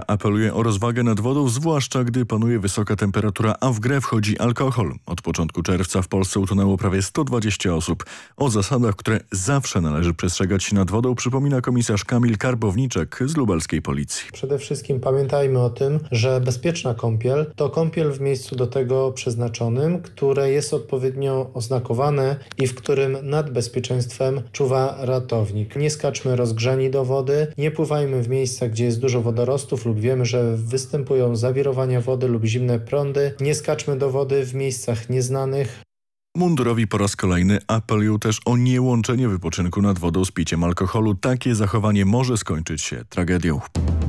apeluje o rozwagę nad wodą, zwłaszcza gdy panuje wysoka temperatura, a w grę wchodzi alkohol. Od początku czerwca w Polsce utonęło prawie 120 osób. O zasadach, które zawsze należy przestrzegać nad wodą, przypomina komisarz Kamil Karbowniczek z lubelskiej policji. Przede wszystkim pamiętajmy o tym, że bezpieczna kąpiel to kąpiel w miejscu do tego przeznaczonym, które jest odpowiednio oznakowane i w którym nad bezpieczeństwem czuwa ratownik. Nie skaczmy rozgrzani do wody, nie pływajmy w miejscach, gdzie jest dużo wodorostów lub wiemy, że występują zawirowania wody lub zimne prądy. Nie skaczmy do wody w miejscach nieznanych. Mundurowi po raz kolejny apelują też o niełączenie wypoczynku nad wodą z piciem alkoholu. Takie zachowanie może skończyć się tragedią.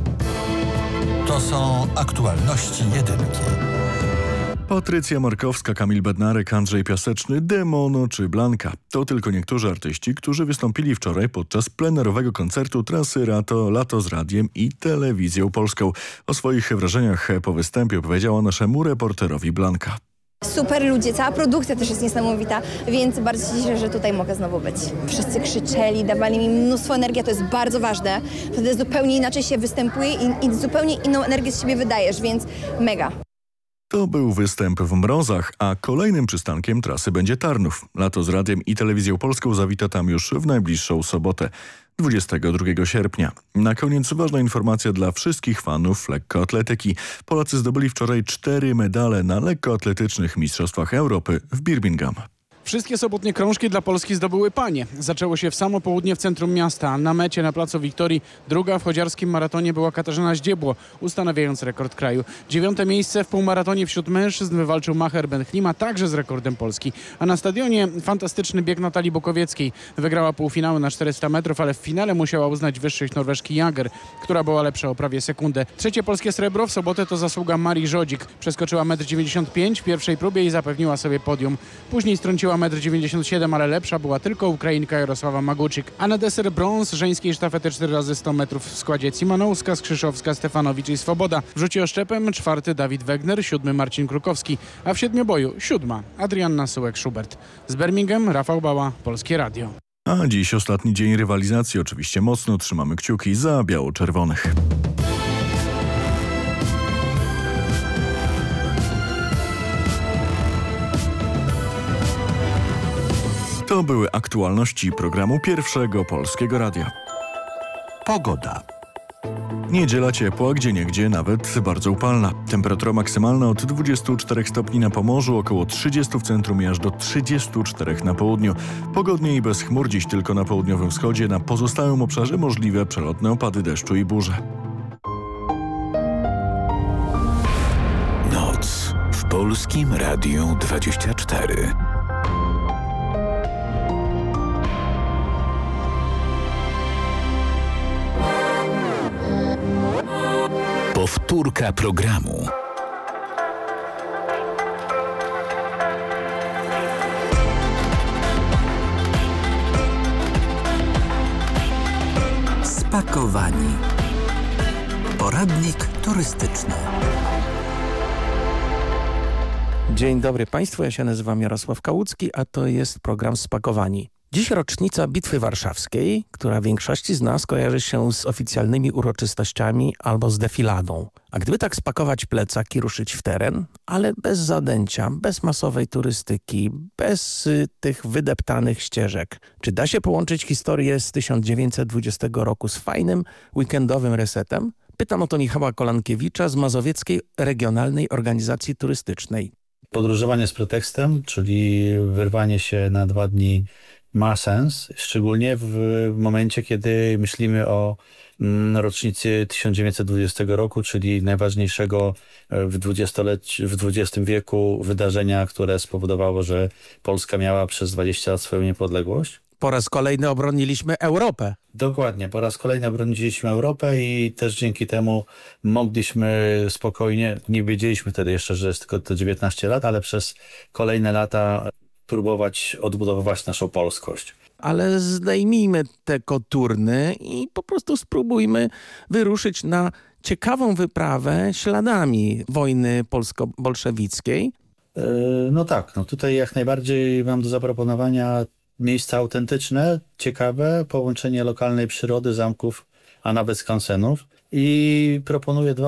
To są aktualności jedynki. Patrycja Markowska, Kamil Bednarek, Andrzej Piaseczny, Demono czy Blanka. To tylko niektórzy artyści, którzy wystąpili wczoraj podczas plenerowego koncertu trasy Lato z Radiem i Telewizją Polską. O swoich wrażeniach po występie opowiedziała naszemu reporterowi Blanka. Super ludzie, cała produkcja też jest niesamowita, więc bardzo się cieszę, że tutaj mogę znowu być. Wszyscy krzyczeli, dawali mi mnóstwo energii, to jest bardzo ważne. Wtedy zupełnie inaczej się występuje i zupełnie inną energię z siebie wydajesz, więc mega. To był występ w Mrozach, a kolejnym przystankiem trasy będzie Tarnów. Lato z Radiem i Telewizją Polską zawita tam już w najbliższą sobotę, 22 sierpnia. Na koniec ważna informacja dla wszystkich fanów lekkoatletyki. Polacy zdobyli wczoraj 4 medale na lekkoatletycznych Mistrzostwach Europy w Birmingham. Wszystkie sobotnie krążki dla Polski zdobyły panie. Zaczęło się w samo południe w centrum miasta. Na mecie na Placu Wiktorii druga w chodziarskim maratonie była Katarzyna Zdziebło, ustanawiając rekord kraju. 9. miejsce w półmaratonie wśród mężczyzn wywalczył Maher Ben-Chlima, także z rekordem Polski. A na stadionie fantastyczny bieg Natalii Bukowieckiej. Wygrała półfinały na 400 metrów, ale w finale musiała uznać wyższość Norweżki Jager, która była lepsza o prawie sekundę. Trzecie polskie srebro w sobotę to zasługa Marii Żodzik. Przeskoczyła 1,95 m w pierwszej próbie i zapewniła sobie podium. Później strąciła 1,97 m, ale lepsza była tylko Ukrainka Jarosława Maguczyk. A na deser brąz żeńskiej sztafety 4x100 metrów w składzie Cimanowska, Skrzyszowska, Stefanowicz i Swoboda. W rzucie oszczepem 4. Dawid Wegner, 7. Marcin Krukowski, a w siedmioboju 7. Adrianna Sułek-Schubert. Z Birmingham Rafał Bała, Polskie Radio. A dziś ostatni dzień rywalizacji. Oczywiście mocno trzymamy kciuki za biało-czerwonych. To były aktualności programu Pierwszego Polskiego Radia. Pogoda. Niedziela ciepła, gdzieniegdzie nawet bardzo upalna. Temperatura maksymalna od 24 stopni na Pomorzu, około 30 w centrum i aż do 34 na południu. Pogodnie i bez chmur, dziś tylko na południowym wschodzie, na pozostałym obszarze możliwe przelotne opady deszczu i burze. Noc w Polskim Radiu 24. Powtórka programu. Spakowani. Poradnik turystyczny. Dzień dobry Państwu, ja się nazywam Jarosław Kałucki, a to jest program Spakowani. Dziś rocznica Bitwy Warszawskiej, która większości z nas kojarzy się z oficjalnymi uroczystościami albo z defiladą. A gdyby tak spakować plecak i ruszyć w teren, ale bez zadęcia, bez masowej turystyki, bez tych wydeptanych ścieżek, czy da się połączyć historię z 1920 roku z fajnym weekendowym resetem? Pytam o to Michała Kolankiewicza z Mazowieckiej Regionalnej Organizacji Turystycznej. Podróżowanie z pretekstem, czyli wyrwanie się na 2 dni ma sens, szczególnie w momencie, kiedy myślimy o rocznicy 1920 roku, czyli najważniejszego w XX wieku wydarzenia, które spowodowało, że Polska miała przez 20 lat swoją niepodległość. Po raz kolejny obroniliśmy Europę. Dokładnie, po raz kolejny obroniliśmy Europę i też dzięki temu mogliśmy spokojnie, nie wiedzieliśmy wtedy jeszcze, że jest tylko te 19 lat, ale przez kolejne lata próbować odbudowywać naszą polskość. Ale zdejmijmy te koturny i po prostu spróbujmy wyruszyć na ciekawą wyprawę śladami wojny polsko-bolszewickiej. No tak, tutaj jak najbardziej mam do zaproponowania miejsca autentyczne, ciekawe, połączenie lokalnej przyrody, zamków, a nawet skansenów. I proponuję 2